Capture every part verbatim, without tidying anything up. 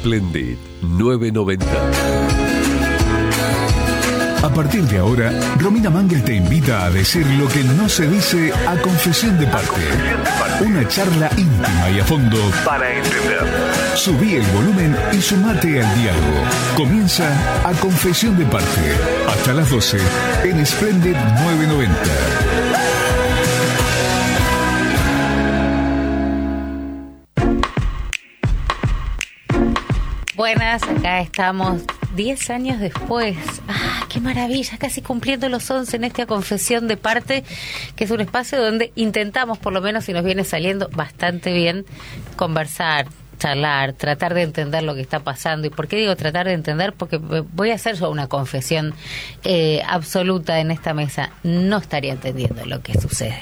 Splendid nueve noventa. A partir de ahora, Romina Mangel te invita a decir lo que no se dice a confesión de parte. Una charla íntima y a fondo para entender. Subí el volumen y sumate al diálogo. Comienza A Confesión de Parte. Hasta las doce en Splendid nueve noventa. Buenas, acá estamos diez años después. ¡Ah, qué maravilla! Casi cumpliendo los once en esta confesión de parte, que es un espacio donde intentamos, por lo menos si nos viene saliendo bastante bien, conversar, charlar, tratar de entender lo que está pasando. ¿Y por qué digo tratar de entender? Porque voy a hacer yo una confesión eh, absoluta en esta mesa. No estaría entendiendo lo que sucede.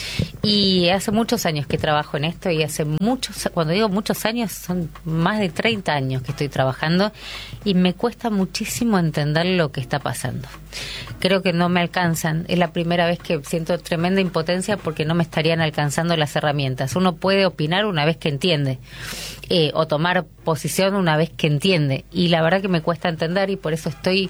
Y hace muchos años que trabajo en esto, y hace muchos, cuando digo muchos años, son más de treinta años que estoy trabajando, y me cuesta muchísimo entender lo que está pasando. Creo que no me alcanzan. Es la primera vez que siento tremenda impotencia porque no me estarían alcanzando las herramientas. Uno puede opinar una vez que entiende, eh, o tomar posición una vez que entiende, y la verdad que me cuesta entender, y por eso estoy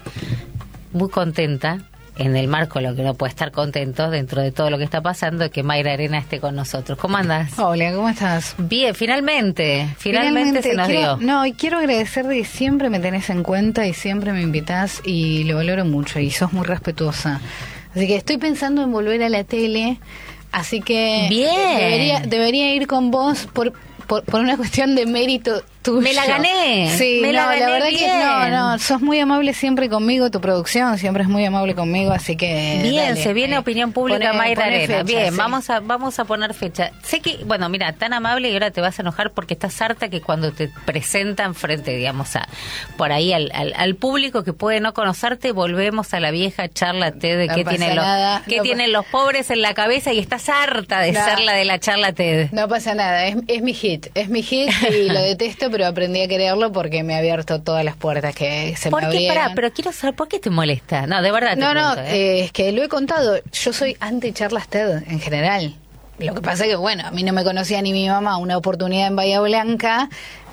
muy contenta, en el marco de lo que uno puede estar contento dentro de todo lo que está pasando, de que Mayra Arena esté con nosotros. ¿Cómo andas? Hola, ¿cómo estás? Bien, finalmente, finalmente, finalmente se nos quiero, dio. No, y quiero agradecer de que siempre me tenés en cuenta y siempre me invitás, y lo valoro mucho, y sos muy respetuosa. Así que estoy pensando en volver a la tele, así que bien, debería, debería ir con vos por, por, por una cuestión de mérito tuyo. Me la gané. Sí, me no, la, gané la verdad bien. que no, no, sos muy amable siempre conmigo, tu producción siempre es muy amable conmigo, así que bien, dale, se viene eh, opinión pública, pone, Mayra pone Arena. fecha, Bien, sí. vamos a vamos a poner fecha. Sé que, bueno, mira, tan amable, y ahora te vas a enojar porque estás harta que cuando te presentan frente, digamos, a por ahí al, al, al público que puede no conocerte, volvemos a la vieja charla TED, No que pasa tienen los nada, que no tienen los pobres en la cabeza, y estás harta de No. ser la de la charla TED. No pasa nada, es, es mi hit, es mi hit y lo detesto, pero aprendí a quererlo porque me ha abierto todas las puertas que se ¿Por me qué? abrieron. Pará, pero quiero saber, ¿por qué te molesta? No, de verdad te No, no, pregunto, ¿eh? eh, es que lo he contado, yo soy anti charlas TED en general. Lo que pasa es que, bueno, a mí no me conocía ni mi mamá, una oportunidad en Bahía Blanca,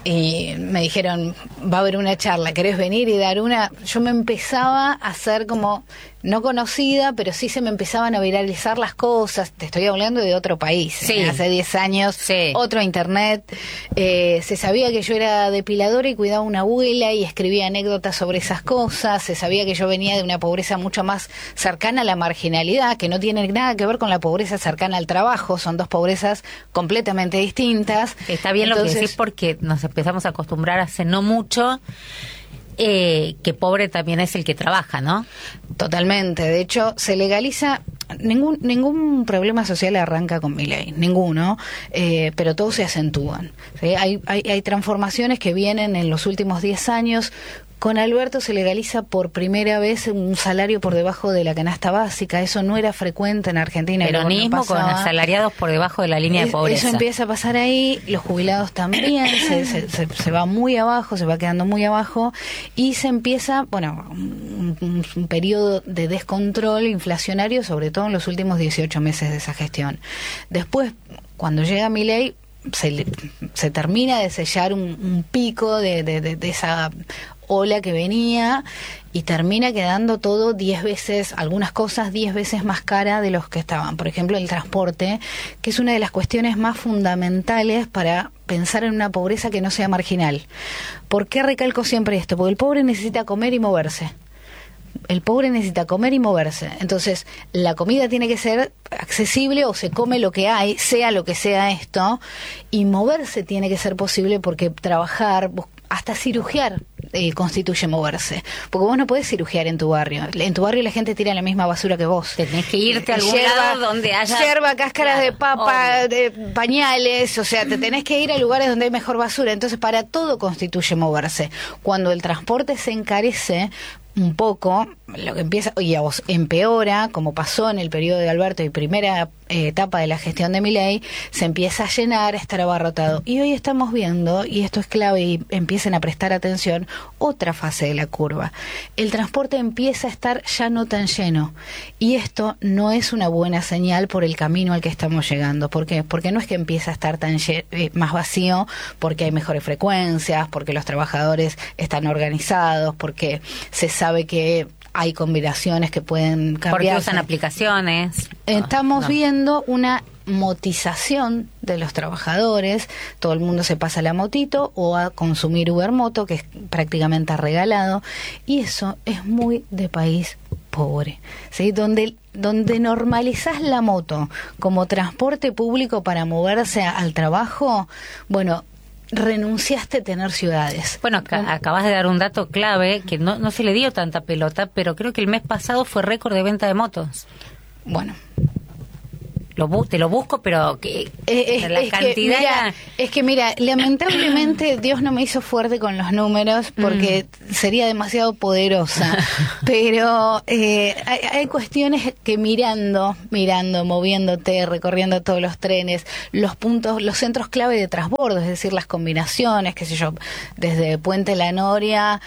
y me dijeron, va a haber una charla, ¿querés venir y dar una? Yo me empezaba a hacer como, no conocida, pero sí se me empezaban a viralizar las cosas. Te estoy hablando de otro país, Sí. ¿eh? Hace diez años, Sí. otro internet. Eh, se sabía que yo era depiladora y cuidaba a una abuela y escribía anécdotas sobre esas cosas. Se sabía que yo venía de una pobreza mucho más cercana a la marginalidad, que no tiene nada que ver con la pobreza cercana al trabajo. Son dos pobrezas completamente distintas. Está bien Entonces, lo que decís, porque nos empezamos a acostumbrar hace no mucho eh, que pobre también es el que trabaja, ¿no? Totalmente. De hecho, se legaliza. Ningún ningún problema social arranca con mi ley, ninguno, eh, pero todos se acentúan. ¿Sí? Hay, hay, hay transformaciones que vienen en los últimos diez años. Con Alberto se legaliza por primera vez un salario por debajo de la canasta básica. Eso no era frecuente en Argentina. Peronismo con asalariados por debajo de la línea de pobreza. Eso empieza a pasar ahí. Los jubilados también. se, se, se, se va muy abajo, se va quedando muy abajo. Y se empieza, bueno, un, un, un periodo de descontrol inflacionario, sobre todo en los últimos dieciocho meses de esa gestión. Después, cuando llega Milei, se, se termina de sellar un, un pico de, de, de, de esa ola que venía, y termina quedando todo diez veces, algunas cosas diez veces más cara de los que estaban. Por ejemplo, el transporte, que es una de las cuestiones más fundamentales para pensar en una pobreza que no sea marginal. ¿Por qué recalco siempre esto? Porque el pobre necesita comer y moverse. El pobre necesita comer y moverse. Entonces, la comida tiene que ser accesible, o se come lo que hay, sea lo que sea esto, y moverse tiene que ser posible, porque trabajar, hasta cirugiar, eh, constituye moverse. Porque vos no podés cirugiar en tu barrio. En tu barrio la gente tira la misma basura que vos. Tenés que irte a algún Yerba, lado donde haya... yerba, cáscaras Claro, de papa, obvio. de pañales, o sea, te tenés que ir a lugares donde hay mejor basura. Entonces, para todo constituye moverse. Cuando el transporte se encarece un poco, lo que empieza y empeora, como pasó en el periodo de Alberto y primera eh, etapa de la gestión de Milei, se empieza a llenar, a estar abarrotado. Y hoy estamos viendo, y esto es clave y empiecen a prestar atención, otra fase de la curva. El transporte empieza a estar ya no tan lleno. Y esto no es una buena señal por el camino al que estamos llegando. ¿Por qué? Porque no es que empieza a estar tan eh, más vacío porque hay mejores frecuencias, porque los trabajadores están organizados, porque se sabe que hay combinaciones que pueden cambiar. Porque usan aplicaciones. Estamos no. viendo una motización de los trabajadores. Todo el mundo se pasa a la motito o a consumir Uber Moto, que es prácticamente regalado. Y eso es muy de país pobre, ¿sí? Donde, donde normalizás la moto como transporte público para moverse a, al trabajo, bueno, renunciaste a tener ciudades. Bueno, ac- acabas de dar un dato clave que no, no se le dio tanta pelota, pero creo que el mes pasado fue récord de venta de motos. Bueno, Lo bu- te lo busco, pero que Eh, es, la es cantidad que, mira, era- es que mira, lamentablemente Dios no me hizo fuerte con los números porque mm. sería demasiado poderosa, pero eh, hay, hay cuestiones que mirando, mirando, moviéndote, recorriendo todos los trenes, los puntos, los centros clave de transbordo, es decir, las combinaciones, qué sé yo, desde Puente La Noria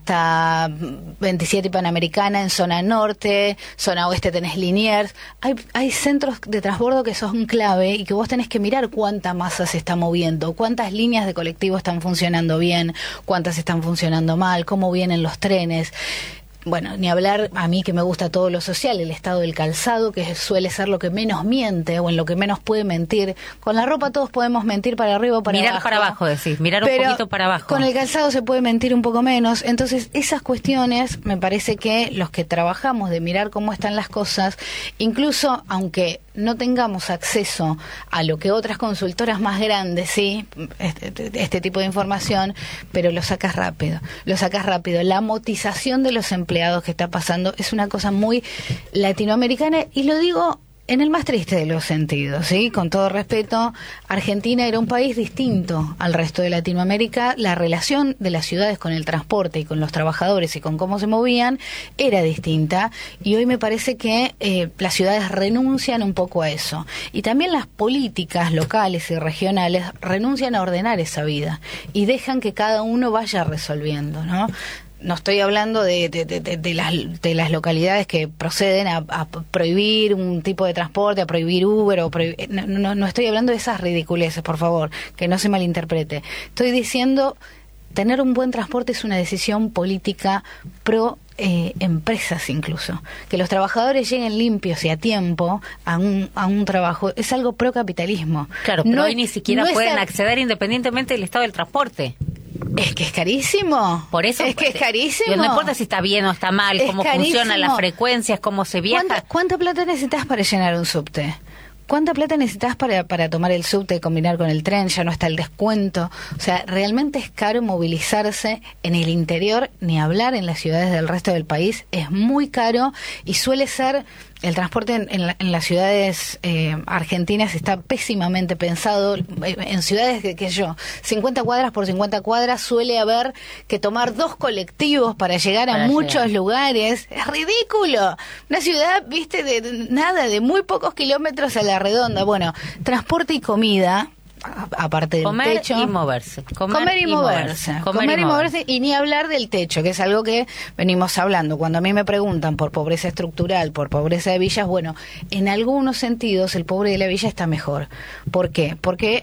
hasta veintisiete y Panamericana en zona norte, zona oeste tenés Liniers, hay, hay centros de transbordo que son clave y que vos tenés que mirar cuánta masa se está moviendo, cuántas líneas de colectivo están funcionando bien, cuántas están funcionando mal, cómo vienen los trenes. Bueno, ni hablar, a mí que me gusta todo lo social, el estado del calzado, que suele ser lo que menos miente o en lo que menos puede mentir. Con la ropa todos podemos mentir para arriba o para mirar abajo. para abajo, decís, mirar un Pero poquito para abajo. Con el calzado se puede mentir un poco menos. Entonces, esas cuestiones, me parece que los que trabajamos de mirar cómo están las cosas, incluso aunque no tengamos acceso a lo que otras consultoras más grandes, sí, este, este tipo de información, pero lo sacas rápido, lo sacas rápido. La motización de los empleados que está pasando es una cosa muy latinoamericana, y lo digo en el más triste de los sentidos, ¿sí? Con todo respeto, Argentina era un país distinto al resto de Latinoamérica. La relación de las ciudades con el transporte y con los trabajadores y con cómo se movían era distinta. Y hoy me parece que eh, las ciudades renuncian un poco a eso. Y también las políticas locales y regionales renuncian a ordenar esa vida y dejan que cada uno vaya resolviendo, ¿no? No estoy hablando de, de, de, de, las, de las localidades que proceden a, a prohibir un tipo de transporte, a prohibir Uber, o prohibir, no, no, no estoy hablando de esas ridiculeces, por favor, que no se malinterprete. Estoy diciendo, tener un buen transporte es una decisión política pro eh, empresas incluso. Que los trabajadores lleguen limpios y a tiempo a un, a un trabajo es algo pro capitalismo. Claro, pero no, hoy ni siquiera no pueden a... acceder independientemente del estado del transporte. Es que es carísimo. Por eso es que es carísimo. No importa si está bien o está mal, es cómo carísimo. funcionan las frecuencias, cómo se viaja. ¿Cuánta, ¿Cuánta plata necesitas para llenar un subte? ¿Cuánta plata necesitas para, para tomar el subte y combinar con el tren? Ya no está el descuento. O sea, realmente es caro movilizarse en el interior, ni hablar en las ciudades del resto del país. Es muy caro y suele ser... El transporte en, en, la, en las ciudades eh, argentinas está pésimamente pensado. En ciudades que, que yo, cincuenta cuadras por cincuenta cuadras, suele haber que tomar dos colectivos para llegar a para muchos llegar. lugares. Es ridículo. Una ciudad, viste, de, de nada, de muy pocos kilómetros a la redonda. Bueno, transporte y comida, aparte del comer techo, y moverse comer, comer y, y moverse, moverse. Comer, comer y, y moverse. moverse y ni hablar del techo, que es algo que venimos hablando. Cuando a mí me preguntan por pobreza estructural, por pobreza de villas, bueno, en algunos sentidos el pobre de la villa está mejor. ¿Por qué? Porque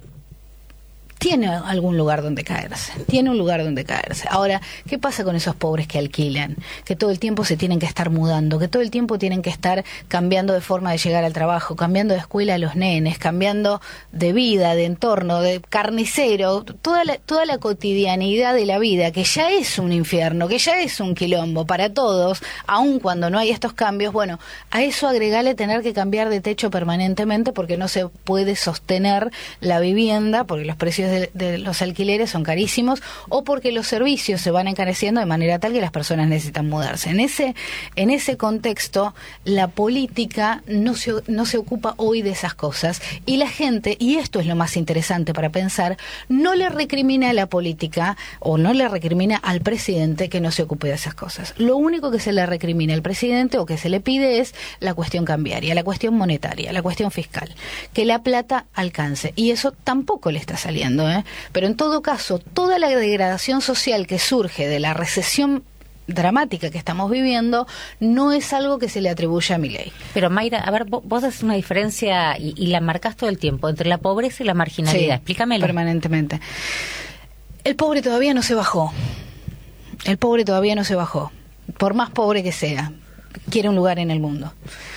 tiene algún lugar donde caerse, tiene un lugar donde caerse. Ahora, ¿qué pasa con esos pobres que alquilan? Que todo el tiempo se tienen que estar mudando, que todo el tiempo tienen que estar cambiando de forma de llegar al trabajo, cambiando de escuela a los nenes, cambiando de vida, de entorno, de carnicero, toda la, toda la cotidianidad de la vida, que ya es un infierno, que ya es un quilombo para todos, aun cuando no hay estos cambios. Bueno, a eso agregale tener que cambiar de techo permanentemente porque no se puede sostener la vivienda, porque los precios precios de, de los alquileres son carísimos o porque los servicios se van encareciendo de manera tal que las personas necesitan mudarse. En ese, en ese contexto, la política no se, no se ocupa hoy de esas cosas y la gente, y esto es lo más interesante para pensar, no le recrimina a la política o no le recrimina al presidente que no se ocupe de esas cosas. Lo único que se le recrimina al presidente o que se le pide es la cuestión cambiaria, la cuestión monetaria, la cuestión fiscal, que la plata alcance. Y eso tampoco le está saliendo, ¿eh? Pero en todo caso, toda la degradación social que surge de la recesión dramática que estamos viviendo no es algo que se le atribuye a Milei. Pero Mayra, a ver, vos, vos haces una diferencia y, y la marcás todo el tiempo entre la pobreza y la marginalidad. Sí, explícamelo. Permanentemente. El pobre todavía no se bajó. El pobre todavía no se bajó. Por más pobre que sea, quiere un lugar en el mundo.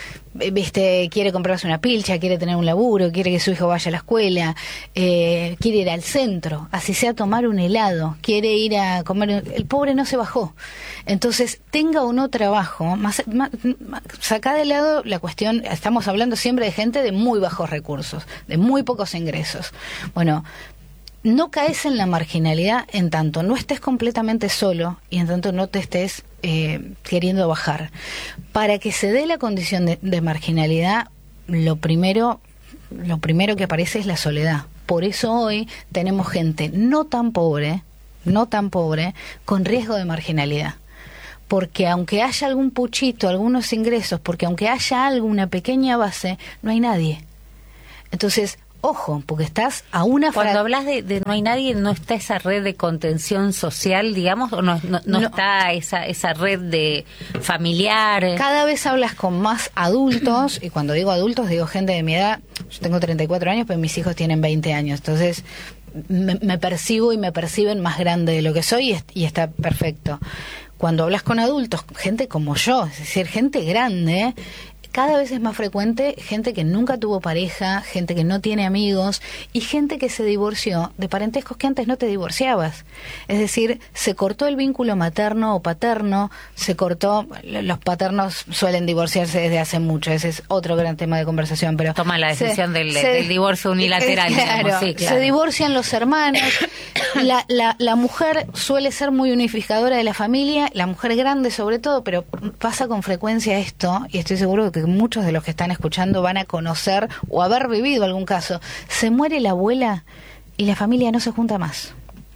Viste, quiere comprarse una pilcha, quiere tener un laburo, quiere que su hijo vaya a la escuela, eh, quiere ir al centro, así sea tomar un helado, quiere ir a comer. Un... El pobre no se bajó. Entonces, tenga o no trabajo, más, más, saca de lado la cuestión, estamos hablando siempre de gente de muy bajos recursos, de muy pocos ingresos. Bueno, no caes en la marginalidad en tanto no estés completamente solo y en tanto no te estés eh, queriendo bajar. Para que se dé la condición de, de marginalidad, lo primero, lo primero que aparece es la soledad. Por eso hoy tenemos gente no tan pobre, no tan pobre, con riesgo de marginalidad. Porque aunque haya algún puchito, algunos ingresos, porque aunque haya algo, una pequeña base, no hay nadie. Entonces, ojo, porque estás a una... Cuando fra- hablas de, de no hay nadie, ¿no está esa red de contención social, digamos? ¿O no, no, no, no. está esa, esa red de familiar? Cada vez hablas con más adultos, y cuando digo adultos, digo gente de mi edad. Yo tengo treinta y cuatro años, pero mis hijos tienen veinte años. Entonces, me, me percibo y me perciben más grande de lo que soy y, y está perfecto. Cuando hablas con adultos, gente como yo, es decir, gente grande... Cada vez es más frecuente gente que nunca tuvo pareja, gente que no tiene amigos y gente que se divorció de parentescos que antes no te divorciabas. Es decir, se cortó el vínculo materno o paterno, se cortó, los paternos suelen divorciarse desde hace mucho, ese es otro gran tema de conversación, pero... Toma la decisión se, del, se, del divorcio unilateral. Claro, digamos, sí, claro. Se divorcian los hermanos, la, la, la mujer suele ser muy unificadora de la familia, la mujer grande sobre todo, pero pasa con frecuencia esto, y estoy seguro que muchos de los que están escuchando van a conocer o haber vivido algún caso. Se muere la abuela y la familia no se junta más.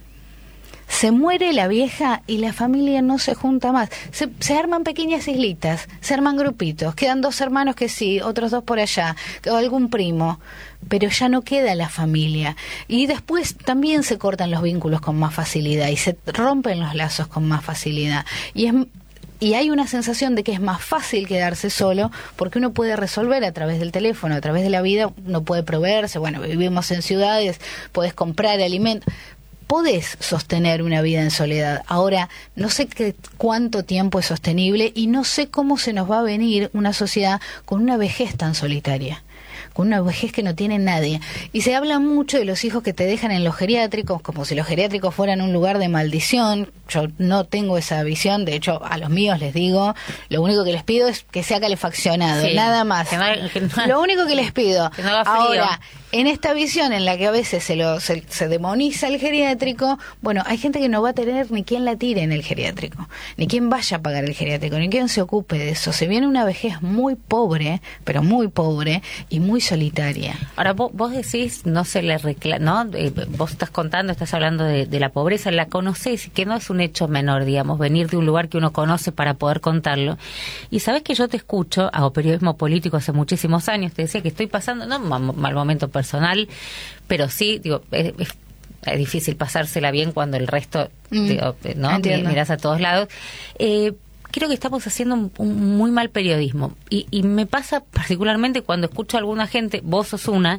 Se muere la vieja y la familia no se junta más. Se, se arman pequeñas islitas, se arman grupitos, quedan dos hermanos que sí, otros dos por allá, o algún primo, pero ya no queda la familia. Y después también se cortan los vínculos con más facilidad y se rompen los lazos con más facilidad. Y es... Y hay una sensación de que es más fácil quedarse solo porque uno puede resolver a través del teléfono, a través de la vida, uno puede proveerse, bueno, vivimos en ciudades, podés comprar alimentos, podés sostener una vida en soledad. Ahora, no sé qué, cuánto tiempo es sostenible y no sé cómo se nos va a venir una sociedad con una vejez tan solitaria, con una vejez que no tiene nadie. Y se habla mucho de los hijos que te dejan en los geriátricos, como si los geriátricos fueran un lugar de maldición. Yo no tengo esa visión, de hecho a los míos les digo, lo único que les pido es que sea calefaccionado, sí, nada más. Que no, que no, lo único que les pido. Que no haga frío. Ahora, en esta visión en la que a veces se, lo, se, se demoniza el geriátrico, bueno, hay gente que no va a tener ni quien la tire en el geriátrico, ni quien vaya a pagar el geriátrico, ni quien se ocupe de eso. Se viene una vejez muy pobre, pero muy pobre y muy solitaria. Ahora, vos, vos decís, no se le reclama, ¿no? Eh, vos estás contando, estás hablando de, de la pobreza, la conocés, que no es un hecho menor, digamos, venir de un lugar que uno conoce para poder contarlo. Y sabés que yo te escucho, hago periodismo político hace muchísimos años, te decía que estoy pasando, no un mal momento personal, pero sí, digo, es, es, es difícil pasársela bien cuando el resto, mm, digo, ¿no? Mirás a todos lados. Eh, creo que estamos haciendo un, un muy mal periodismo. Y, y me pasa particularmente cuando escucho a alguna gente, vos sos una,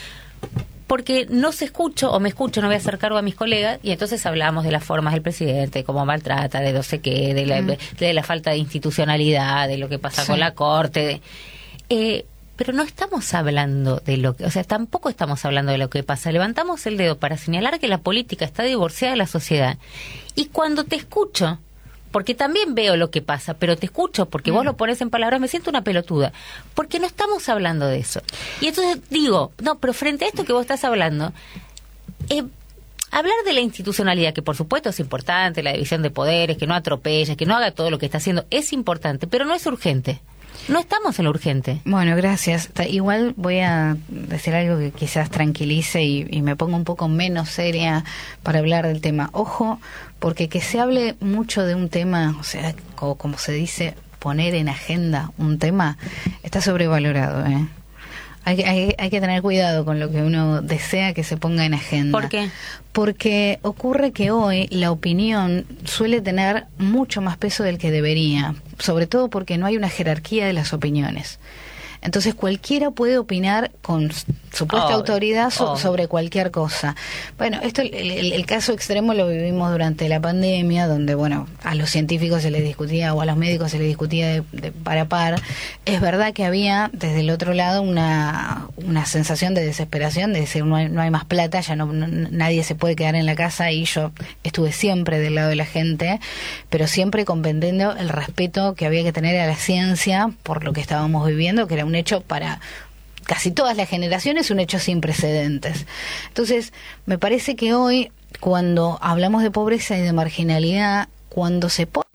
porque no se escucho, o me escucho, no voy a hacer cargo a mis colegas, y entonces hablamos de las formas del presidente, de cómo maltrata, de no sé qué, de la, mm. de la falta de institucionalidad, de lo que pasa sí. con la corte. De, eh, pero no estamos hablando de lo que, o sea, tampoco estamos hablando de lo que pasa. Levantamos el dedo para señalar que la política está divorciada de la sociedad. Y cuando te escucho, porque también veo lo que pasa, pero te escucho porque mm. vos lo pones en palabras, me siento una pelotuda, porque no estamos hablando de eso. Y entonces digo, no, pero frente a esto que vos estás hablando, eh, hablar de la institucionalidad, que por supuesto es importante, la división de poderes, que no atropelle, que no haga todo lo que está haciendo, es importante, pero no es urgente. No estamos en lo urgente. Bueno, gracias. Igual voy a decir algo que quizás tranquilice y, y me ponga un poco menos seria para hablar del tema. Ojo, porque que se hable mucho de un tema, o sea, como, como se dice, poner en agenda un tema, está sobrevalorado, ¿eh? Hay, hay, hay que tener cuidado con lo que uno desea que se ponga en agenda. ¿Por qué? Porque ocurre que hoy la opinión suele tener mucho más peso del que debería, sobre todo porque no hay una jerarquía de las opiniones. Entonces cualquiera puede opinar con supuesta Obvio, autoridad so, obvio. sobre cualquier cosa. Bueno, esto el, el, el caso extremo lo vivimos durante la pandemia, donde bueno, a los científicos se les discutía o a los médicos se les discutía de, de par a par. Es verdad que había desde el otro lado una, una sensación de desesperación, de decir no hay, no hay más plata, ya no, no nadie se puede quedar en la casa, y yo estuve siempre del lado de la gente, pero siempre comprendiendo el respeto que había que tener a la ciencia por lo que estábamos viviendo, que era un hecho para casi todas las generaciones, un hecho sin precedentes. Entonces, me parece que hoy, cuando hablamos de pobreza y de marginalidad, cuando se pone...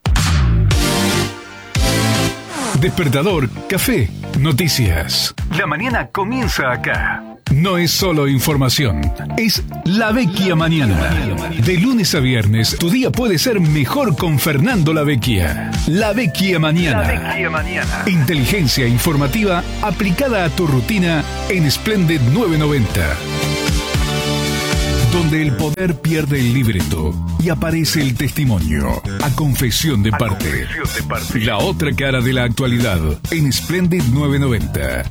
Despertador, café, noticias. La mañana comienza acá. No es solo información, es La Vecchia Mañana. De lunes a viernes, tu día puede ser mejor con Fernando La Vecchia. La Vecchia Mañana. La Vecchia Mañana. Inteligencia informativa aplicada a tu rutina en Splendid novecientos noventa. Donde el poder pierde el libreto y aparece el testimonio. A confesión de parte. A confesión de parte. La otra cara de la actualidad en Splendid novecientos noventa.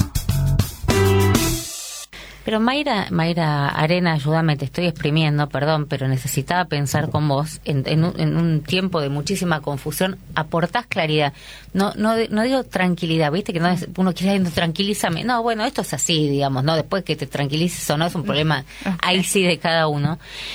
Pero Mayra, Mayra Arena, ayúdame, te estoy exprimiendo, perdón, pero necesitaba pensar con vos en, en, un, en un tiempo de muchísima confusión. Aportás claridad, no no no digo tranquilidad, viste que no es, uno quiere decir tranquilízame, no, bueno, esto es así, digamos, no, después que te tranquilices o no es un problema, okay. Ahí sí de cada uno.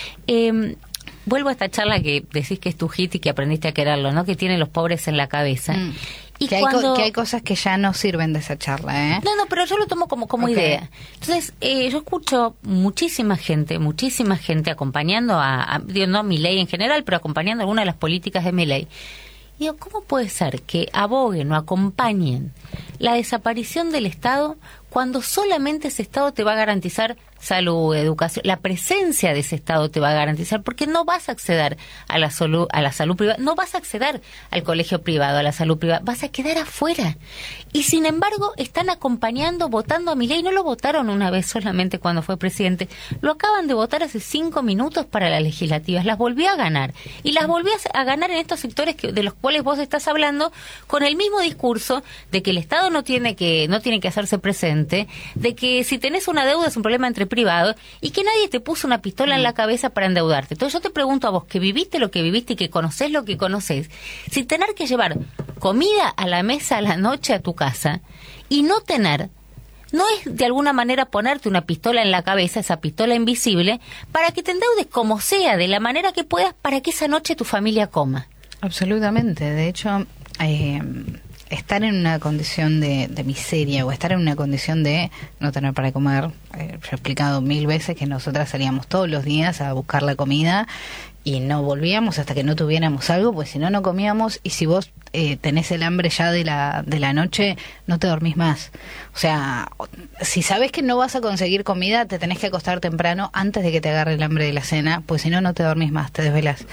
Eh, vuelvo a esta charla que decís que es tu hit y que aprendiste a quererlo, ¿no? Que tienen los pobres en la cabeza. Mm. Y que, cuando... hay co- que hay cosas que ya no sirven de esa charla, ¿eh? No, no, pero yo lo tomo como, como okay. idea. Entonces, eh, yo escucho muchísima gente, muchísima gente acompañando a, a digo, no a Milei en general, pero acompañando algunas de las políticas de Milei. Y digo, ¿cómo puede ser que aboguen o acompañen la desaparición del Estado cuando solamente ese Estado te va a garantizar salud, educación? La presencia de ese Estado te va a garantizar, porque no vas a acceder a la, solu- a la salud privada, no vas a acceder al colegio privado, a la salud privada, vas a quedar afuera. Y sin embargo, están acompañando, votando a Milei. No lo votaron una vez solamente cuando fue presidente, lo acaban de votar hace cinco minutos para las legislativas, las volvió a ganar. Y las volvió a ganar en estos sectores que, de los cuales vos estás hablando, con el mismo discurso de que el Estado no tiene que, no tiene que hacerse presente, de que si tenés una deuda es un problema entre privados, y que nadie te puso una pistola en la cabeza para endeudarte. Entonces yo te pregunto a vos, que viviste lo que viviste y que conocés lo que conocés, sin tener que llevar comida a la mesa a la noche a tu casa, y no tener, no es de alguna manera ponerte una pistola en la cabeza, esa pistola invisible, para que te endeudes como sea, de la manera que puedas, para que esa noche tu familia coma. Absolutamente. De hecho, eh, estar en una condición de, de miseria o estar en una condición de no tener para comer, eh, yo he explicado mil veces que nosotras salíamos todos los días a buscar la comida y no volvíamos hasta que no tuviéramos algo, pues si no, no comíamos, y si vos eh, tenés el hambre ya de la, de la noche, no te dormís más. O sea, si sabés que no vas a conseguir comida, te tenés que acostar temprano antes de que te agarre el hambre de la cena, pues si no, no te dormís más, te desvelás.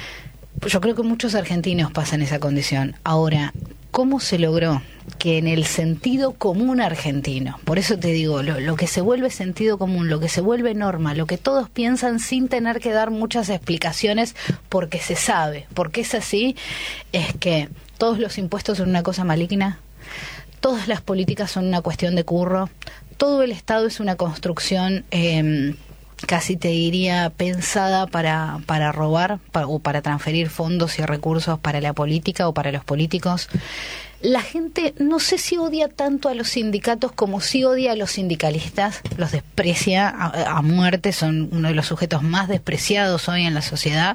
Yo creo que muchos argentinos pasan esa condición. Ahora, ¿cómo se logró que en el sentido común argentino, por eso te digo, lo, lo que se vuelve sentido común, lo que se vuelve norma, lo que todos piensan sin tener que dar muchas explicaciones porque se sabe, porque es así, es que todos los impuestos son una cosa maligna, todas las políticas son una cuestión de curro, todo el Estado es una construcción... Eh, casi te diría pensada para para robar para, o para transferir fondos y recursos para la política o para los políticos. La gente no sé si odia tanto a los sindicatos como si odia a los sindicalistas, los desprecia a, a muerte, son uno de los sujetos más despreciados hoy en la sociedad.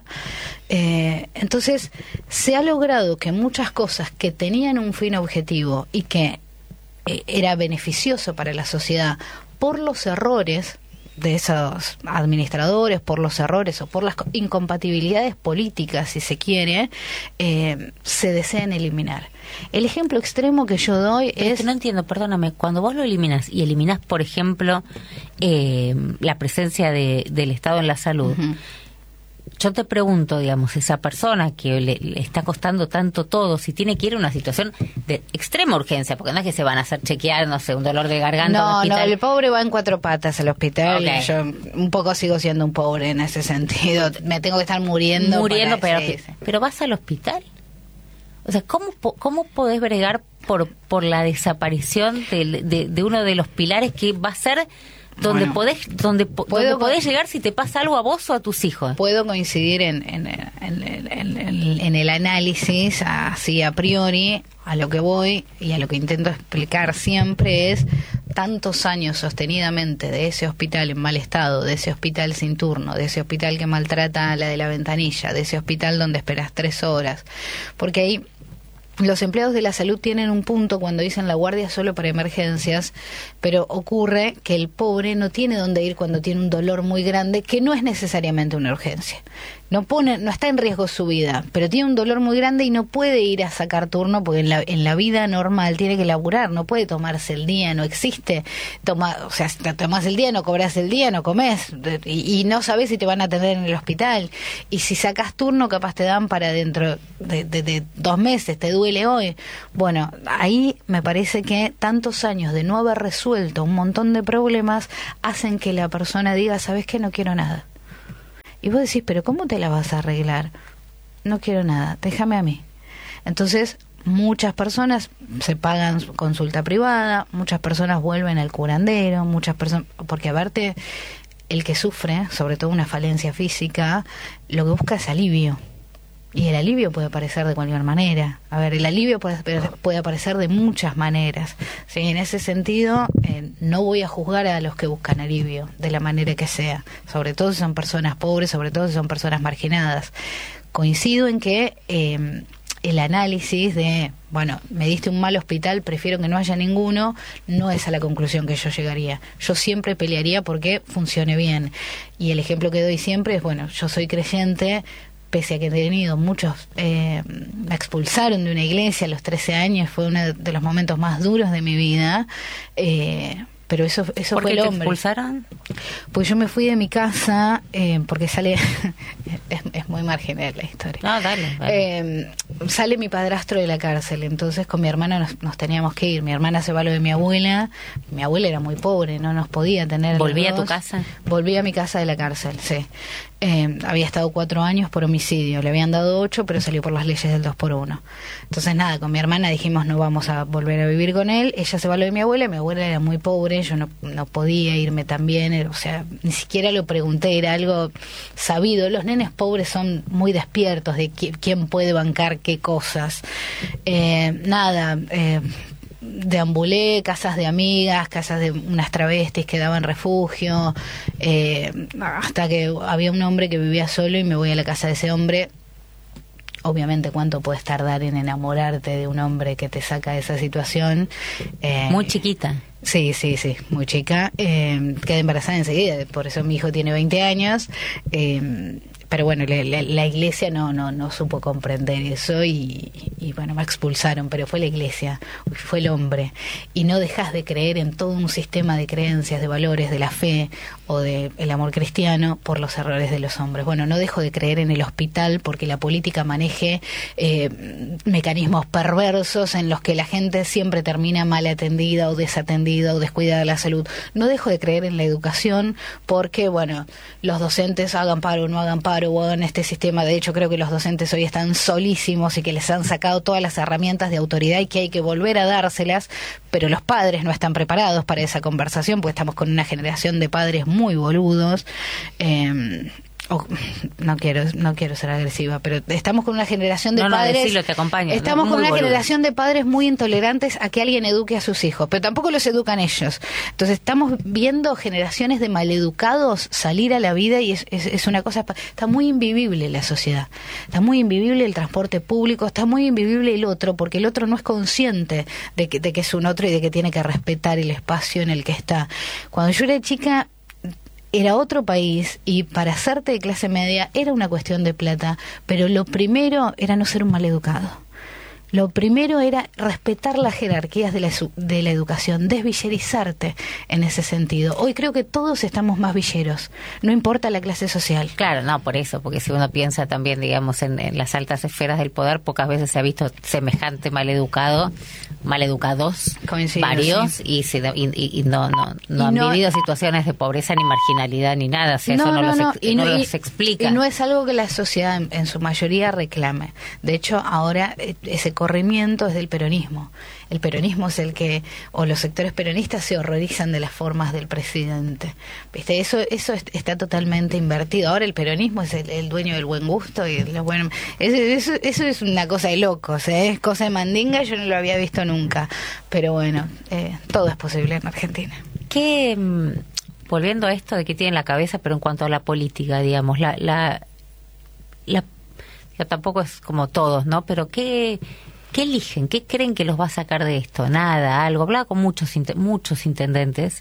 Eh, entonces se ha logrado que muchas cosas que tenían un fin objetivo y que eh, era beneficioso para la sociedad por los errores de esos administradores por los errores o por las incompatibilidades políticas, si se quiere, eh, se desean eliminar. El ejemplo extremo que yo doy Pero es... que no entiendo, perdóname, cuando vos lo eliminas y eliminás, por ejemplo, eh, la presencia de, del Estado en la salud, uh-huh. Yo te pregunto, digamos, esa persona que le, le está costando tanto todo, si tiene que ir a una situación de extrema urgencia, porque no es que se van a hacer chequear, no sé, un dolor de garganta. No, no, el pobre va en cuatro patas al hospital. Okay. Yo un poco sigo siendo un pobre en ese sentido. Me tengo que estar muriendo. Muriendo, para... pero, sí, sí. pero vas al hospital. O sea, ¿cómo, cómo podés bregar por, por la desaparición de, de, de uno de los pilares que va a ser... donde bueno, podés donde, donde podés llegar si te pasa algo a vos o a tus hijos? Puedo coincidir en, en, en, en, en, en el análisis así a priori. A lo que voy y a lo que intento explicar siempre es tantos años sostenidamente de ese hospital en mal estado, de ese hospital sin turno, de ese hospital que maltrata a la de la ventanilla, de ese hospital donde esperas tres horas, porque ahí los empleados de la salud tienen un punto cuando dicen la guardia solo para emergencias, pero ocurre que el pobre no tiene dónde ir cuando tiene un dolor muy grande, que no es necesariamente una urgencia. No pone, no está en riesgo su vida, pero tiene un dolor muy grande y no puede ir a sacar turno porque en la, en la vida normal tiene que laburar, no puede tomarse el día, no existe. Toma, o sea, si te tomas el día, no cobras el día, no comes y, y no sabes si te van a atender en el hospital. Y si sacas turno, capaz te dan para dentro de, de, de dos meses, te duele hoy. Bueno, ahí me parece que tantos años de no haber resuelto un montón de problemas hacen que la persona diga, ¿sabes qué? No quiero nada. Y vos decís, ¿pero cómo te la vas a arreglar? No quiero nada, déjame a mí. Entonces, muchas personas se pagan consulta privada, muchas personas vuelven al curandero, muchas personas... Porque aparte, el que sufre, sobre todo una falencia física, lo que busca es alivio. Y el alivio puede aparecer de cualquier manera. A ver, el alivio puede, puede aparecer de muchas maneras. Sí, en ese sentido, eh, no voy a juzgar a los que buscan alivio, de la manera que sea. Sobre todo si son personas pobres, sobre todo si son personas marginadas. Coincido en que eh, el análisis de, bueno, me diste un mal hospital, prefiero que no haya ninguno, no es a la conclusión que yo llegaría. Yo siempre pelearía porque funcione bien. Y el ejemplo que doy siempre es, bueno, yo soy creyente, pese a que he tenido muchos, eh, me expulsaron de una iglesia a los trece años, fue uno de los momentos más duros de mi vida, eh, pero eso, eso fue el hombre. ¿Por qué te expulsaron? Pues yo me fui de mi casa, eh, porque sale, es, es muy marginal la historia. No, dale. dale. Eh, sale mi padrastro de la cárcel, entonces con mi hermana nos, nos teníamos que ir. Mi hermana se va a lo de mi abuela, mi abuela era muy pobre, no nos podía tener. ¿Volví a tu casa? Volví a mi casa de la cárcel, sí. Eh, había estado cuatro años por homicidio, le habían dado ocho, pero salió por las leyes del dos por uno. Entonces nada, con mi hermana dijimos no vamos a volver a vivir con él, ella se va a lo de mi abuela, mi abuela era muy pobre, yo no, no podía irme también, o sea, ni siquiera lo pregunté, era algo sabido, los nenes pobres son muy despiertos de qui- quién puede bancar qué cosas. Eh, nada, eh, deambulé, casas de amigas, casas de unas travestis que daban refugio, eh, hasta que había un hombre que vivía solo y me voy a la casa de ese hombre. Obviamente, ¿cuánto puedes tardar en enamorarte de un hombre que te saca de esa situación? Eh, muy chiquita. Sí, sí, sí, muy chica. Eh, quedé embarazada enseguida, por eso mi hijo tiene veinte años. Eh, pero bueno, la, la, la iglesia no, no, no supo comprender eso y, y bueno, me expulsaron, pero fue la iglesia, fue el hombre. Y no dejas de creer en todo un sistema de creencias, de valores, de la fe o del amor cristiano por los errores de los hombres. Bueno, no dejo de creer en el hospital porque la política maneje eh, mecanismos perversos en los que la gente siempre termina mal atendida o desatendida o descuidada de la salud. No dejo de creer en la educación porque, bueno, los docentes hagan paro o no hagan paro o hagan este sistema. De hecho, creo que los docentes hoy están solísimos y que les han sacado todas las herramientas de autoridad y que hay que volver a dárselas, pero los padres no están preparados para esa conversación porque estamos con una generación de padres muy boludos. Eh, Oh, no quiero no quiero ser agresiva, pero estamos con una generación de no, no, padres decilo, te acompaño, estamos muy con una boludo. generación de padres muy intolerantes a que alguien eduque a sus hijos, pero tampoco los educan ellos. Entonces estamos viendo generaciones de maleducados salir a la vida y es, es, es una cosa, está muy invivible la sociedad, está muy invivible el transporte público, está muy invivible el otro, porque el otro no es consciente de que, de que es un otro y de que tiene que respetar el espacio en el que está. Cuando yo era chica, era otro país y para hacerte de clase media era una cuestión de plata, pero lo primero era no ser un maleducado. Lo primero era respetar las jerarquías de la, de la educación, desvillerizarte en ese sentido. Hoy creo que todos estamos más villeros, no importa la clase social. Claro, no, por eso, porque si uno piensa también, digamos, en, en las altas esferas del poder, pocas veces se ha visto semejante maleducado, maleducados, Coincido, varios, sí. y, se, y, y, y no, no, no y han no, vivido situaciones de pobreza ni marginalidad ni nada, o sea, no, eso no, no, los, no. ex, Y no no, los y, explica. Y no es algo que la sociedad en, en su mayoría reclame. De hecho, ahora eh, ese corrimiento es del peronismo. El peronismo es el que, o los sectores peronistas se horrorizan de las formas del presidente. ¿Viste? Eso eso es, está totalmente invertido. Ahora el peronismo es el, el dueño del buen gusto y lo bueno. Eso, eso, eso es una cosa de locos, ¿eh? Es cosa de mandinga, yo no lo había visto nunca. Pero bueno, eh, todo es posible en Argentina. ¿Qué, volviendo a esto de que tiene en la cabeza, pero en cuanto a la política, digamos, la, la, la ya tampoco es como todos, ¿no? Pero ¿qué, qué eligen? ¿Qué creen que los va a sacar de esto? Nada, algo. Hablaba con muchos muchos intendentes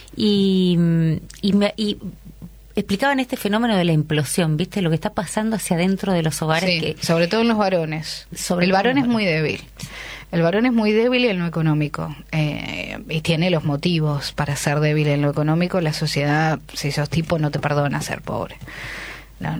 y, y, me, y explicaban este fenómeno de la implosión, ¿viste? Lo que está pasando hacia adentro de los hogares. Sí, que, sobre todo en los varones. Sobre el varón es muy varones. débil. El varón es muy débil en lo económico eh, y tiene los motivos para ser débil en lo económico. La sociedad, si sos tipo, no te perdona ser pobre. No,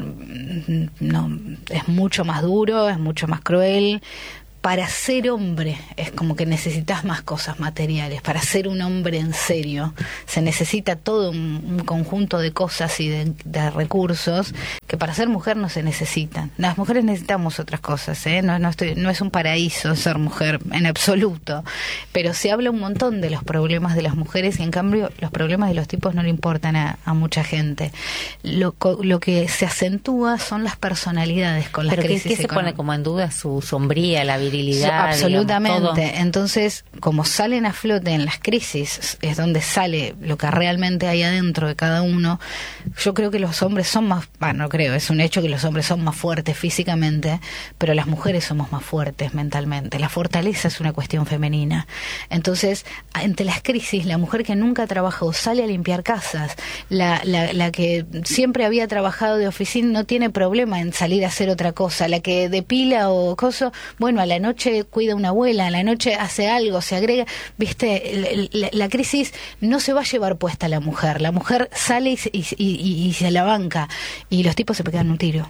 no, es mucho más duro, es mucho más cruel. Para ser hombre es como que necesitas más cosas materiales. Para ser un hombre en serio se necesita todo un, un conjunto de cosas y de, de recursos que para ser mujer no se necesitan. Las mujeres necesitamos otras cosas, ¿eh? No, no, estoy, no es un paraíso ser mujer en absoluto, pero se habla un montón de los problemas de las mujeres y en cambio los problemas de los tipos no le importan a, a mucha gente. Lo, lo que se acentúa son las personalidades con las ¿Pero crisis qué, qué se económicas. pone como en duda? Su sombría, la virilidad. Absolutamente. Digamos, todo. Entonces, como salen a flote en las crisis, es donde sale lo que realmente hay adentro de cada uno. Yo creo que los hombres son más, bueno, no creo, es un hecho que los hombres son más fuertes físicamente, pero las mujeres somos más fuertes mentalmente. La fortaleza es una cuestión femenina. Entonces, ante las crisis, la mujer que nunca trabajó sale a limpiar casas. La, la, la que siempre había trabajado de oficina no tiene problema en salir a hacer otra cosa. La que depila o coso, bueno, a la noche cuida una abuela, a la noche hace algo, se agrega, viste, la, la crisis no se va a llevar puesta a la mujer, la mujer sale y, y, y, y se la banca y los tipos se pegan un tiro.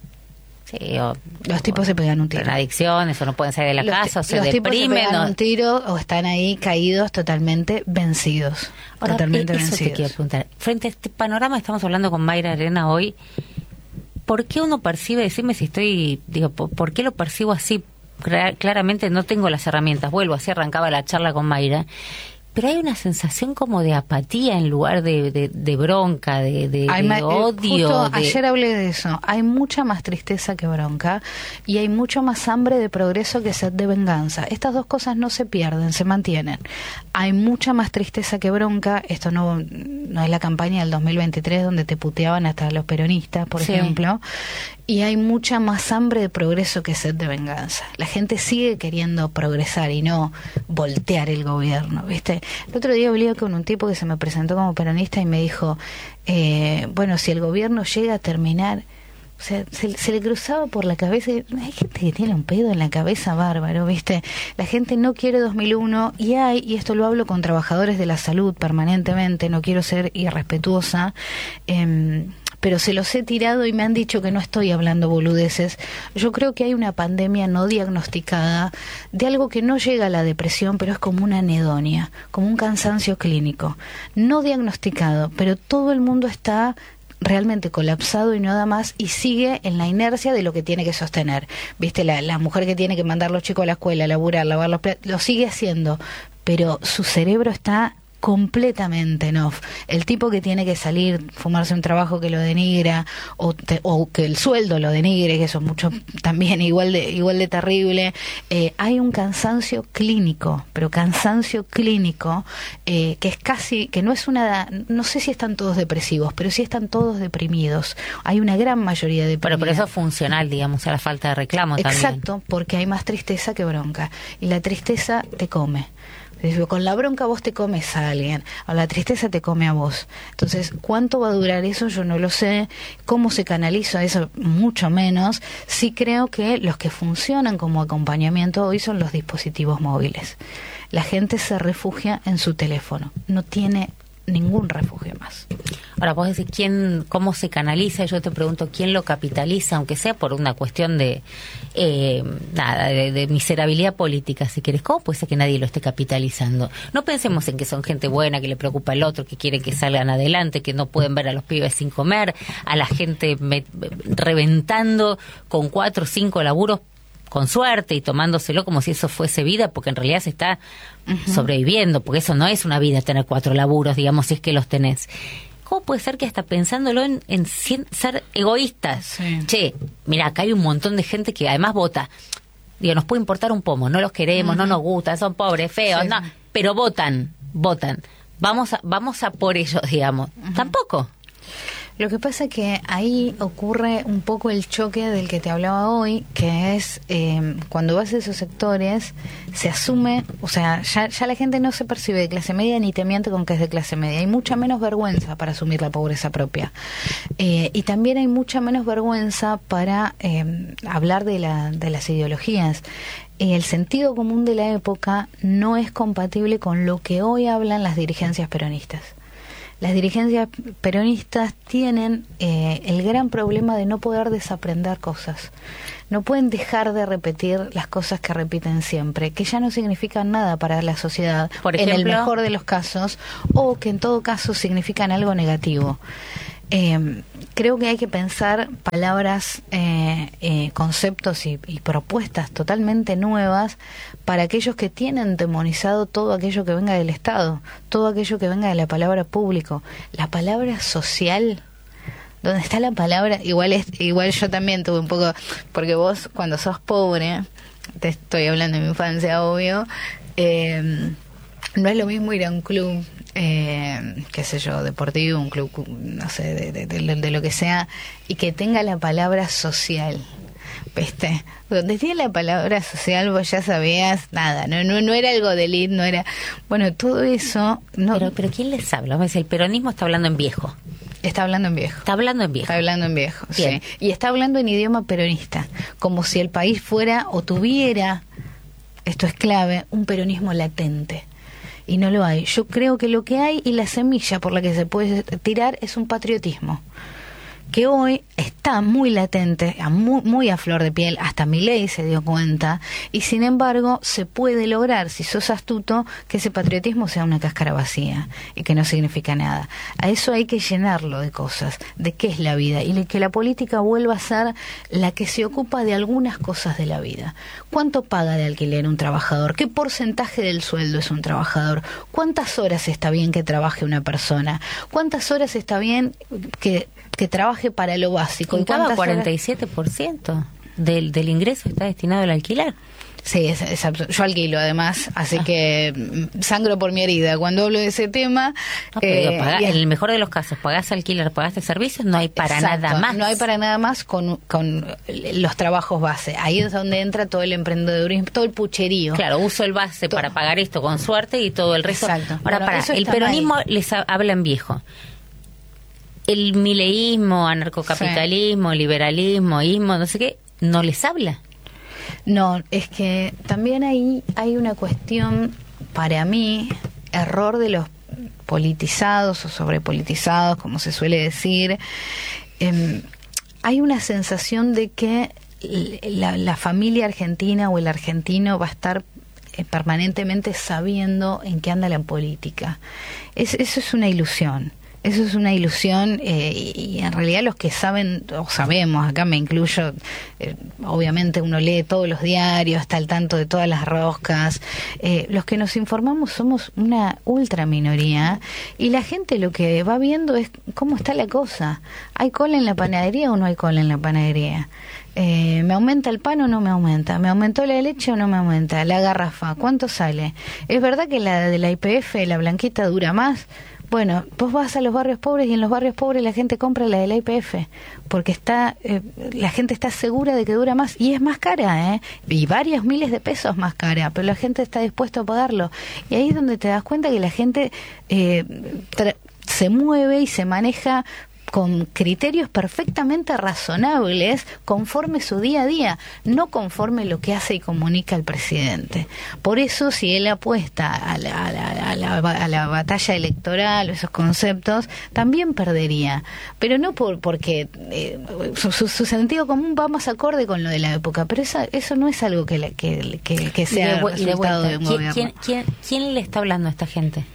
Sí, o, los tipos o, se pegan un tiro. En adicciones o no pueden salir de la los, casa o se los deprimen. Tipos se pegan o... un tiro o están ahí caídos totalmente vencidos. Ahora, totalmente eso vencidos. te quiero preguntar. Frente a este panorama, estamos hablando con Mayra Arena hoy. ¿Por qué uno percibe, decime si estoy, digo, ¿por, por qué lo percibo así? Claramente no tengo las herramientas, vuelvo, así arrancaba la charla con Mayra, pero hay una sensación como de apatía en lugar de, de, de bronca, de, de, hay de ma- odio. Justo de... ayer hablé de eso, hay mucha más tristeza que bronca y hay mucho más hambre de progreso que sed de venganza. Estas dos cosas no se pierden, se mantienen. Hay mucha más tristeza que bronca, esto no, no es la campaña del dos mil veintitrés donde te puteaban hasta los peronistas, por Sí. ejemplo, y hay mucha más hambre de progreso que sed de venganza. La gente sigue queriendo progresar y no voltear el gobierno, ¿viste? El otro día hablé con un tipo que se me presentó como peronista y me dijo, eh, bueno, si el gobierno llega a terminar, o sea, se, se le cruzaba por la cabeza, y hay gente que tiene un pedo en la cabeza bárbaro, ¿viste? La gente no quiere dos mil uno y hay, y esto lo hablo con trabajadores de la salud permanentemente, no quiero ser irrespetuosa, eh, pero se los he tirado y me han dicho que no estoy hablando boludeces. Yo creo que hay una pandemia no diagnosticada de algo que no llega a la depresión, pero es como una anedonia, como un cansancio clínico. No diagnosticado, pero todo el mundo está realmente colapsado y nada más y sigue en la inercia de lo que tiene que sostener. Viste, la, la mujer que tiene que mandar a los chicos a la escuela, laburar, lavar los platos, lo sigue haciendo, pero su cerebro está completamente en off. El tipo que tiene que salir, fumarse un trabajo que lo denigra o, te, o que el sueldo lo denigre, que eso es mucho también igual de igual de terrible. Eh, hay un cansancio clínico, pero cansancio clínico eh, que es casi, que no es una, no sé si están todos depresivos, pero sí están todos deprimidos. Hay una gran mayoría de Pero por eso es funcional, digamos, a la falta de reclamo también. Exacto, porque hay más tristeza que bronca y la tristeza te come. Con la bronca vos te comes a alguien, o la tristeza te come a vos. Entonces, ¿cuánto va a durar eso? Yo no lo sé. ¿Cómo se canaliza eso? Mucho menos. Sí creo que los que funcionan como acompañamiento hoy son los dispositivos móviles. La gente se refugia en su teléfono, no tiene ningún refugio más. Ahora vos decís, ¿quién, cómo se canaliza? Yo te pregunto, ¿quién lo capitaliza? Aunque sea por una cuestión de eh, nada, de, de miserabilidad política, si querés. ¿Cómo puede ser que nadie lo esté capitalizando? No pensemos en que son gente buena, que le preocupa el otro, que quieren que salgan adelante, que no pueden ver a los pibes sin comer, a la gente me, reventando con cuatro o cinco laburos con suerte y tomándoselo como si eso fuese vida, porque en realidad se está uh-huh. sobreviviendo, porque eso no es una vida tener cuatro laburos, digamos, si es que los tenés. ¿Cómo puede ser que hasta pensándolo en, en ser egoístas? Sí. Che, mira, acá hay un montón de gente que además vota. Digo, nos puede importar un pomo, no los queremos, uh-huh. no nos gustan, son pobres, feos, sí. no, pero votan, votan. Vamos a, vamos a por ellos, digamos. Uh-huh. Tampoco. Lo que pasa es que ahí ocurre un poco el choque del que te hablaba hoy, que es eh, cuando vas a esos sectores, se asume, o sea, ya, ya la gente no se percibe de clase media ni te miente con que es de clase media. Hay mucha menos vergüenza para asumir la pobreza propia. Eh, y también hay mucha menos vergüenza para eh, hablar de, la, de las ideologías. El sentido común de la época no es compatible con lo que hoy hablan las dirigencias peronistas. Las dirigencias peronistas tienen eh, el gran problema de no poder desaprender cosas. No pueden dejar de repetir las cosas que repiten siempre, que ya no significan nada para la sociedad, por ejemplo, en el mejor de los casos, o que en todo caso significan algo negativo. Eh, creo que hay que pensar palabras, eh, eh, conceptos y, y propuestas totalmente nuevas para aquellos que tienen demonizado todo aquello que venga del Estado, todo aquello que venga de la palabra público. La palabra social, donde está la palabra, igual es, igual yo también tuve un poco, porque vos cuando sos pobre, te estoy hablando de mi infancia, obvio, eh, no es lo mismo ir a un club, eh, qué sé yo, deportivo, un club, no sé, de, de, de, de lo que sea, y que tenga la palabra social, ¿viste? Donde tiene la palabra social vos ya sabías nada, no no, no era algo de elite, no era... Bueno, todo eso... no. Pero, pero ¿quién les habla? Vamos a decir, el peronismo está hablando en viejo. Está hablando en viejo. Está hablando en viejo. Está hablando en viejo, Bien. sí. Y está hablando en idioma peronista, como si el país fuera o tuviera, esto es clave, un peronismo latente. Y no lo hay. Yo creo que lo que hay y la semilla por la que se puede tirar es un patriotismo que hoy está muy latente, muy, muy a flor de piel, hasta Milei se dio cuenta, y sin embargo se puede lograr, si sos astuto, que ese patriotismo sea una cáscara vacía y que no significa nada. A eso hay que llenarlo de cosas, de qué es la vida, y que la política vuelva a ser la que se ocupa de algunas cosas de la vida. ¿Cuánto paga de alquiler un trabajador? ¿Qué porcentaje del sueldo es un trabajador? ¿Cuántas horas está bien que trabaje una persona? ¿Cuántas horas está bien que que trabaje para lo básico? Y cada cuarenta y siete por ciento del, del ingreso está destinado al alquiler. Sí, es, es absurdo. Yo alquilo además, así ah. que sangro por mi herida cuando hablo de ese tema. No, eh, digo, pagá, en el mejor de los casos, pagás alquiler, pagaste servicios, no hay para exacto, nada más. No hay para nada más con, con los trabajos base. Ahí es donde entra todo el emprendedurismo, todo el pucherío. Claro, uso el base todo. Para pagar esto con suerte y todo el resto. Exacto. Ahora, bueno, para, el peronismo ahí. Les habla en viejo. El mileísmo, anarcocapitalismo, sí. liberalismo, ismo, no sé qué, no les habla. No, es que también ahí hay una cuestión, para mí, error de los politizados o sobrepolitizados, como se suele decir. Eh, hay una sensación de que la, la familia argentina o el argentino va a estar eh, permanentemente sabiendo en qué anda la política. Es, eso es una ilusión. Eso es una ilusión eh, y, y en realidad los que saben, o sabemos, acá me incluyo, eh, obviamente uno lee todos los diarios, está al tanto de todas las roscas, eh, los que nos informamos somos una ultra minoría y la gente lo que va viendo es cómo está la cosa. ¿Hay cola en la panadería o no hay cola en la panadería? Eh, ¿Me aumenta el pan o no me aumenta? ¿Me aumentó la leche o no me aumenta? La garrafa, ¿cuánto sale? ¿Es verdad que la de la Y P F, la blanquita, dura más? Bueno, vos vas a los barrios pobres y en los barrios pobres la gente compra la del I P F porque está eh, la gente está segura de que dura más y es más cara, ¿eh? Y varios miles de pesos más cara, pero la gente está dispuesta a pagarlo. Y ahí es donde te das cuenta que la gente eh, tra- se mueve y se maneja con criterios perfectamente razonables conforme su día a día, no conforme lo que hace y comunica el presidente. Por eso, si él apuesta a la, a la, a la, a la batalla electoral, esos conceptos, también perdería. Pero no por porque eh, su, su, su sentido común va más acorde con lo de la época, pero esa, eso no es algo que, que, que, que sea de, resultado de, de un ¿Quién, gobierno. ¿quién, quién, ¿Quién le está hablando a esta gente?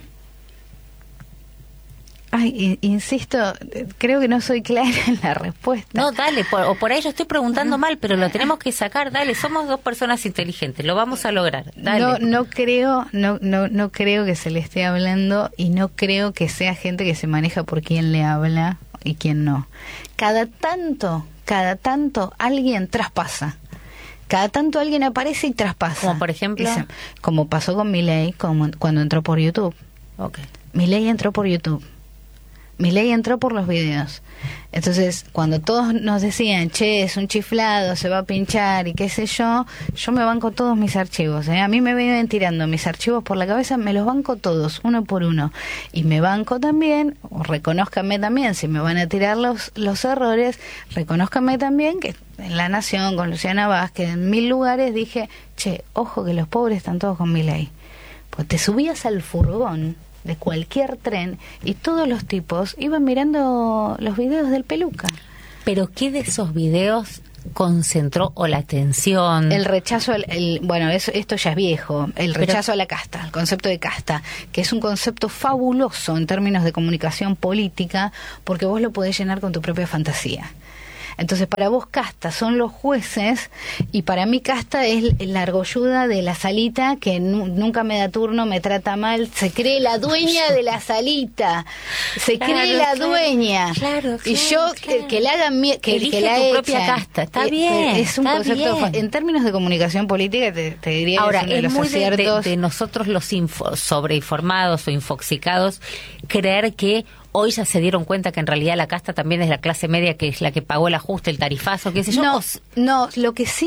Ay, insisto, creo que no soy clara en la respuesta. No, dale, por, o por ahí yo estoy preguntando mal, pero lo tenemos que sacar, dale, somos dos personas inteligentes, lo vamos a lograr, dale. No, no creo, no, no, no creo que se le esté hablando y no creo que sea gente que se maneja por quién le habla y quién no. Cada tanto, cada tanto alguien traspasa. Cada tanto alguien aparece y traspasa. Como por ejemplo, se, como pasó con Milei como cuando entró por YouTube. Okay. Milei entró por YouTube. Milei entró por los videos. Entonces, cuando todos nos decían, che, es un chiflado, se va a pinchar y qué sé yo, yo me banco todos mis archivos. ¿eh? A mí me vienen tirando mis archivos por la cabeza, me los banco todos, uno por uno. Y me banco también, o reconózcanme también, si me van a tirar los, los errores, reconózcanme también que en La Nación, con Luciana Vázquez, en mil lugares dije, che, ojo que los pobres están todos con Milei. Pues te subías al furgón de cualquier tren y todos los tipos iban mirando los videos del Peluca. ¿Pero qué de esos videos concentró o la atención? El rechazo, al, el, bueno, eso, esto ya es viejo, el rechazo Pero, a la casta, el concepto de casta, que es un concepto fabuloso en términos de comunicación política, porque vos lo podés llenar con tu propia fantasía. Entonces, para vos casta son los jueces y para mí casta es la argolluda de la salita que nu- nunca me da turno, me trata mal, se cree la dueña de la salita, se claro, cree la claro, dueña. Claro, claro, y yo claro. que, que la hagan mie- que, Elige que la tu echan. propia casta, está eh, bien. Es un está concepto bien. Fa- en términos de comunicación política te, te diría Ahora, que es uno de los muy aciertos. De, de, de nosotros los info, sobreinformados o infoxicados creer que hoy ya se dieron cuenta que en realidad la casta también es la clase media, que es la que pagó el ajuste, el tarifazo, qué sé yo. No, no, lo que sí